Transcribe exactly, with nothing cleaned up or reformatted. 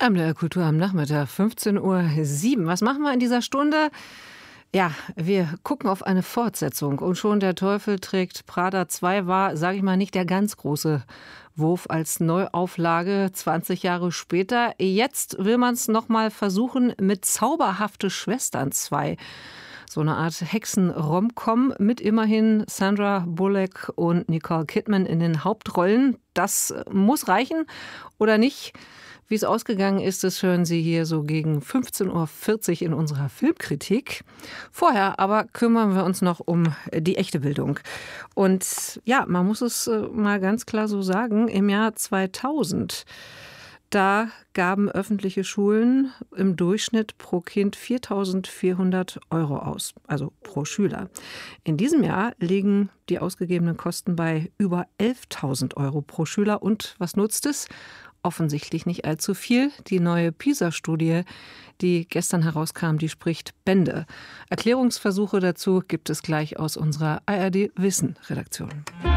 M D R Kultur am Nachmittag, fünfzehn Uhr sieben. Was machen wir in dieser Stunde? Ja, wir gucken auf eine Fortsetzung. Und schon Der Teufel trägt Prada zwei war, sage ich mal, nicht der ganz große Wurf als Neuauflage zwanzig Jahre später. Jetzt will man es noch mal versuchen mit Zauberhafte Schwestern zwei. So eine Art Hexen-Romcom mit immerhin Sandra Bullock und Nicole Kidman in den Hauptrollen. Das muss reichen oder nicht? Wie es ausgegangen ist, das hören Sie hier so gegen fünfzehn Uhr vierzig in unserer Filmkritik. Vorher aber kümmern wir uns noch um die echte Bildung. Und ja, man muss es mal ganz klar so sagen, im Jahr zweitausend, da gaben öffentliche Schulen im Durchschnitt pro Kind viertausendvierhundert Euro aus, also pro Schüler. In diesem Jahr liegen die ausgegebenen Kosten bei über elftausend Euro pro Schüler. Und was nutzt es? Offensichtlich nicht allzu viel. Die neue PISA-Studie, die gestern herauskam, die spricht Bände. Erklärungsversuche dazu gibt es gleich aus unserer A R D-Wissen-Redaktion.